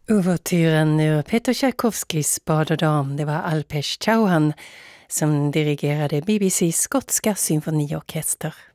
Ouvertyren ur Peter Tchaikovskys Bad och dam, det var Alpesh Chauhan som dirigerade BBCs skotska symfoniorkester.